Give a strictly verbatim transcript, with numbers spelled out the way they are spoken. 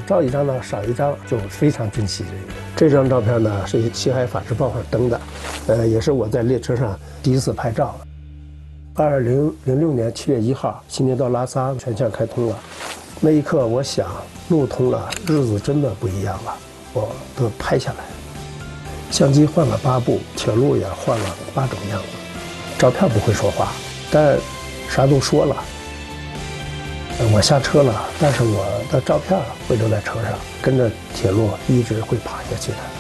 照一张呢少一张，就非常珍惜这个。这张照片呢是《西海法制报》上登的，呃，也是我在列车上第一次拍照。二零零六年七月一号，新街到拉萨全线开通了。那一刻，我想路通了，日子真的不一样了，我都拍下来。相机换了八部，铁路也换了八种样子。照片不会说话，但啥都说了。我下车了，但是我的照片会留在车上，跟着铁路一直会爬下去的。